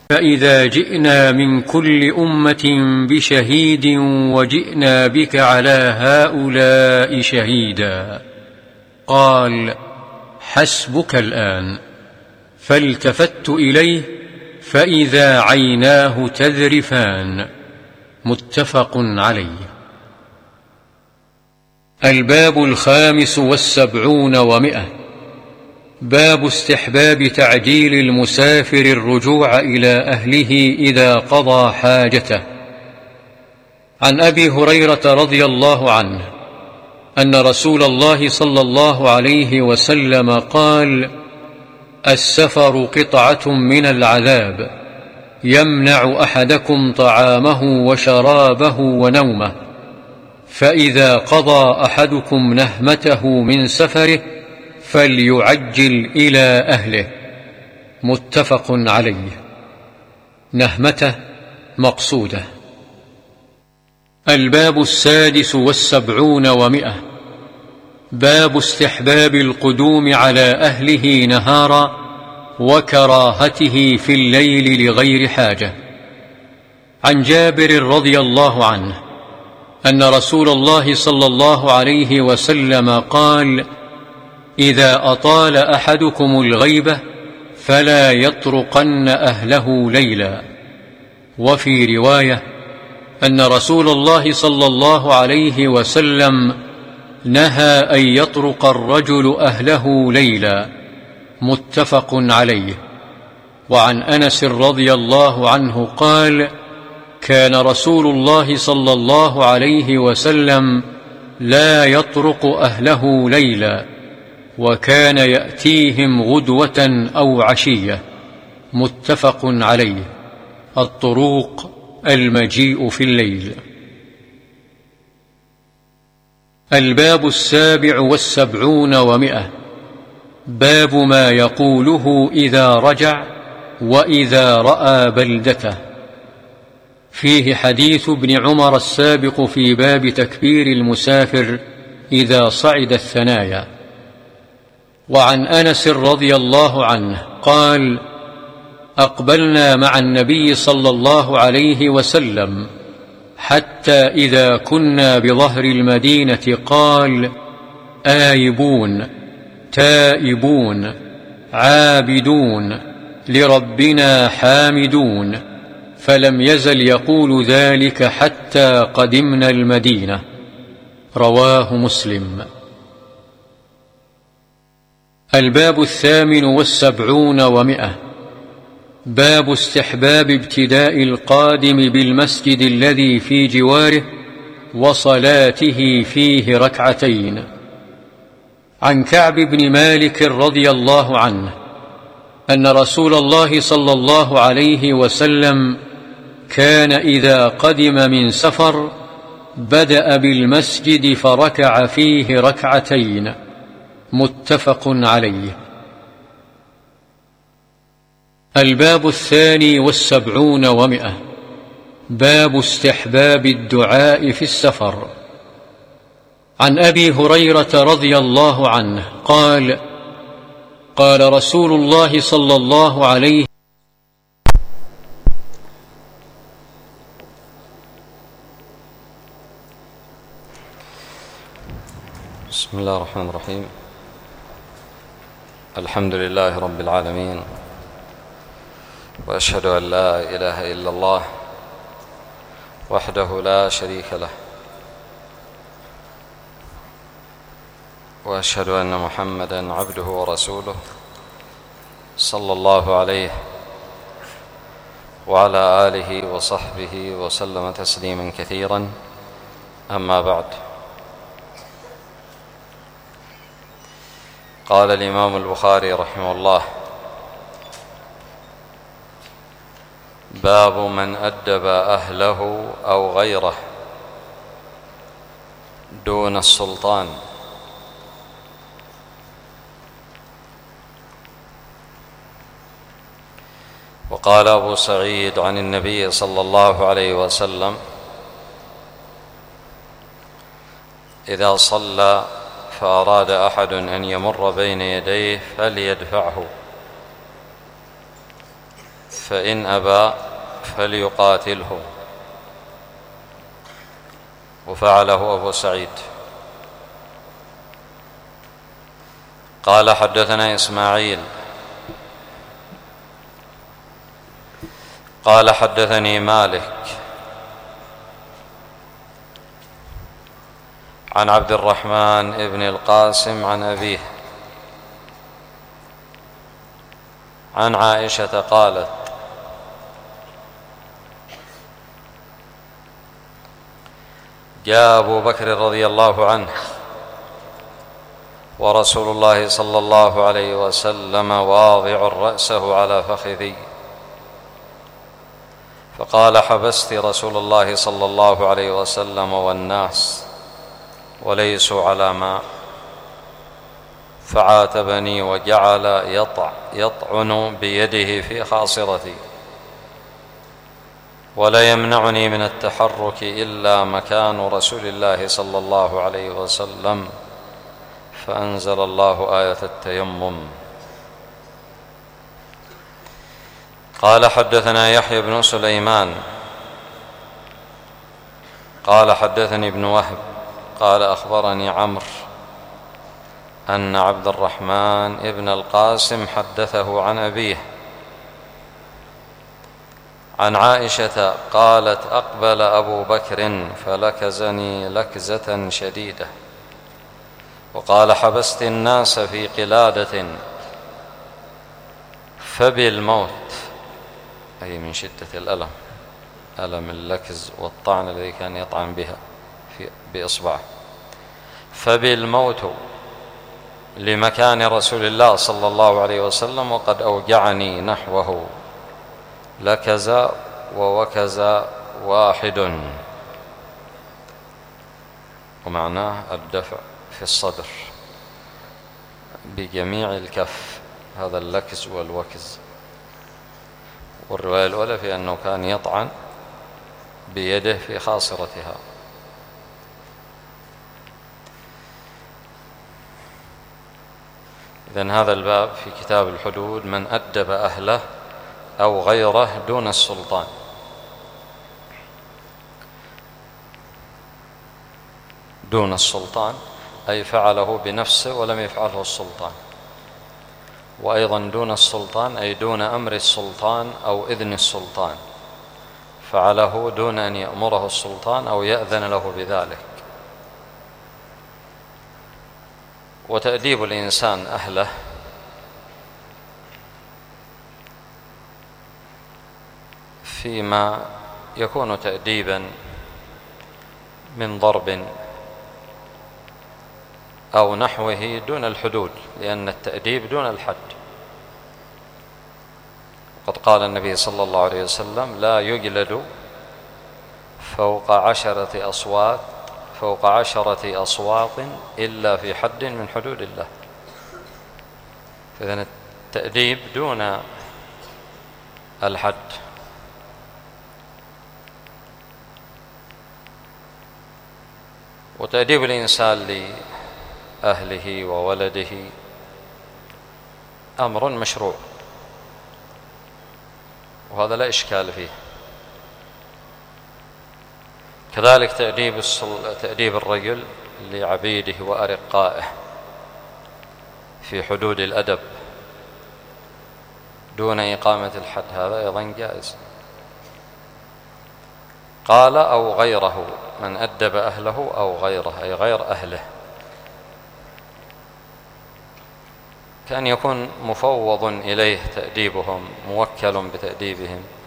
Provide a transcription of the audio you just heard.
فإذا جئنا من كل أمة بشهيد وجئنا بك على هؤلاء شهيدا قال: حسبك الآن. فالتفت إليه فإذا عيناه تذرفان. متفق عليه. الباب 75 و100. باب استحباب تعجيل المسافر الرجوع إلى أهله إذا قضى حاجته. عن أبي هريرة رضي الله عنه أن رسول الله صلى الله عليه وسلم قال: السفر قطعة من العذاب، يمنع أحدكم طعامه وشرابه ونومه، فإذا قضى أحدكم نهمته من سفره فليعجل إلى أهله. متفق عليه. نهمته مقصوده. الباب 76 و100. باب استحباب القدوم على أهله نهارا وكراهته في الليل لغير حاجة. عن جابر رضي الله عنه أن رسول الله صلى الله عليه وسلم قال: إذا أطال أحدكم الغيبة فلا يطرقن أهله ليلا. وفي رواية أن رسول الله صلى الله عليه وسلم نهى أن يطرق الرجل أهله ليلا. متفق عليه. وعن أنس رضي الله عنه قال: كان رسول الله صلى الله عليه وسلم لا يطرق أهله ليلا، وكان يأتيهم غدوة أو عشية. متفق عليه. الطروق المجيء في الليل. الباب 77 و100. باب ما يقوله إذا رجع وإذا رأى بلدته. فيه حديث ابن عمر السابق في باب تكبير المسافر إذا صعد الثنايا. وعن أنس رضي الله عنه قال: أقبلنا مع النبي صلى الله عليه وسلم حتى إذا كنا بظهر المدينة قال: آيبون تائبون عابدون لربنا حامدون، فلم يزل يقول ذلك حتى قدمنا المدينة. رواه مسلم. الباب 78 و100. باب استحباب ابتداء القادم بالمسجد الذي في جواره وصلاته فيه ركعتين. عن كعب بن مالك رضي الله عنه أن رسول الله صلى الله عليه وسلم كان إذا قدم من سفر بدأ بالمسجد فركع فيه ركعتين. متفق عليه. الباب 72 و100. باب استحباب الدعاء في السفر. عن أبي هريرة رضي الله عنه قال: قال رسول الله صلى الله عليه بسم الله الرحمن الرحيم. الحمد لله رب العالمين، وأشهد أن لا إله إلا الله وحده لا شريك له، وأشهد أن محمدًا عبده ورسوله صلى الله عليه وعلى آله وصحبه وسلم تسليمًا كثيرًا. أما بعد، قال الإمام البخاري رحمه الله: باب من أدب أهله أو غيره دون السلطان. وقال أبو سعيد عن النبي صلى الله عليه وسلم: إذا صلى فأراد أحد أن يمر بين يديه فليدفعه، فإن أبى فليقاتله. وفعله أبو سعيد. قال حدثنا إسماعيل قال حدثني مالك عن عبد الرحمن بن القاسم عن أبيه عن عائشة قالت: جاء أبو بكر رضي الله عنه ورسول الله صلى الله عليه وسلم واضع رأسه على فخذي، فقال: حبست رسول الله صلى الله عليه وسلم والناس وليسوا على ماء، فعاتبني وجعل يطعن بيده في خاصرتي، ولا يمنعني من التحرك إلا مكان رسول الله صلى الله عليه وسلم، فأنزل الله آية التيمم. قال حدثنا يحيى بن سليمان قال حدثني ابن وهب قال أخبرني عمرو أن عبد الرحمن بن القاسم حدثه عن أبيه عن عائشة قالت: أقبل أبو بكر فلكزني لكزة شديدة، وقال: حبست الناس في قلادة فبالموت، أي من شدة الألم، ألم اللكز والطعن الذي كان يطعن بها بإصبعه، فبالموت لمكان رسول الله صلى الله عليه وسلم، وقد أوجعني نحوه، لكز ووكز واحد، ومعناه الدفع في الصدر بجميع الكف، هذا اللكز والوكز. والرواية الأولى في أنه كان يطعن بيده في خاصرتها. إذن هذا الباب في كتاب الحدود: من أدب أهله أو غيره دون السلطان. دون السلطان أي فعله بنفسه ولم يفعله السلطان، وأيضا دون السلطان أي دون أمر السلطان أو إذن السلطان، فعله دون أن يأمره السلطان أو يأذن له بذلك. وتأديب الإنسان أهله فيما يكون تأديبا من ضرب أو نحوه دون الحدود، لأن التأديب دون الحد. وقد قال النبي صلى الله عليه وسلم: لا يجلد فوق 10 أصوات إلا في حد من حدود الله. فإذن التأديب دون الحد. وتأديب الإنسان لأهله وولده أمر مشروع، وهذا لا إشكال فيه. كذلك تأديب الرجل لعبيده وأرقائه في حدود الأدب دون إقامة الحد، هذا أيضا جائز. قال: أو غيره، من أدب أهله أو غيره أي غير أهله، كان يكون مفوض إليه تأديبهم، موكل بتأديبهم،